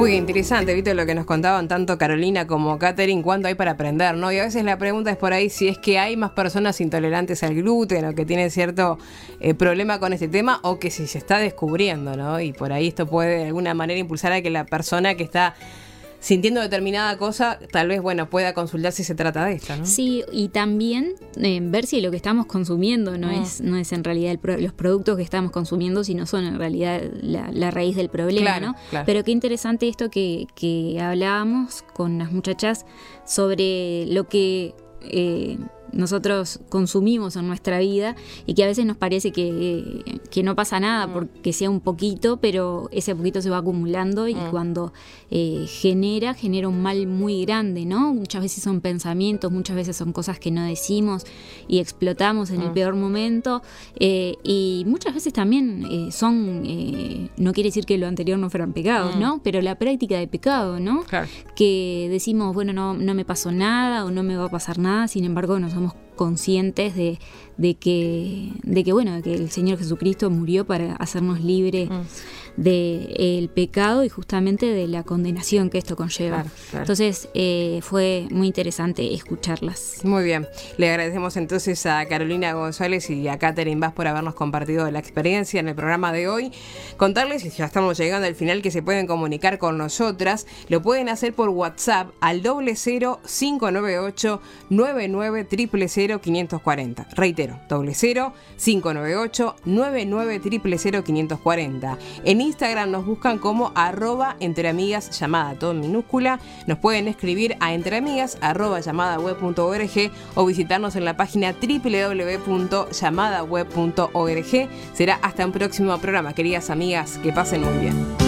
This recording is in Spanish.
Uy, interesante, ¿viste? Lo que nos contaban tanto Carolina como Catherine, cuánto hay para aprender, ¿no? Y a veces la pregunta es por ahí si es que hay más personas intolerantes al gluten o que tienen cierto problema con este tema, o que si se está descubriendo, ¿no? Y por ahí esto puede de alguna manera impulsar a que la persona que está sintiendo determinada cosa, tal vez, bueno, pueda consultar si se trata de esto, ¿no? Sí, y también ver si lo que estamos consumiendo no es en realidad los productos que estamos consumiendo, sino son en realidad la raíz del problema, claro, ¿no? Claro. Pero qué interesante esto que hablábamos con las muchachas sobre lo que nosotros consumimos en nuestra vida, y que a veces nos parece que no pasa nada porque sea un poquito, pero ese poquito se va acumulando y cuando genera un mal muy grande, ¿no? Muchas veces son pensamientos, muchas veces son cosas que no decimos y explotamos en el peor momento, y muchas veces también no quiere decir que lo anterior no fueran pecados, ¿no? Pero la práctica de pecado, ¿no? Claro. Que decimos, bueno, no me pasó nada o no me va a pasar nada, sin embargo no somos conscientes de que el Señor Jesucristo murió para hacernos libres del pecado y justamente de la condenación que esto conlleva. Claro. Entonces fue muy interesante escucharlas. Muy bien, le agradecemos entonces a Carolina González y a Catherine Vaz por habernos compartido la experiencia en el programa de hoy. Contarles, y ya estamos llegando al final, que se pueden comunicar con nosotras. Lo pueden hacer por WhatsApp al 00598 99 000 540. Reitero, 00598 99 000 540. En Instagram nos buscan como @entreamigas llamada, todo en minúscula. Nos pueden escribir a entreamigas@llamadaweb.org o visitarnos en la página www.llamadaweb.org. Será hasta un próximo programa, queridas amigas, que pasen muy bien.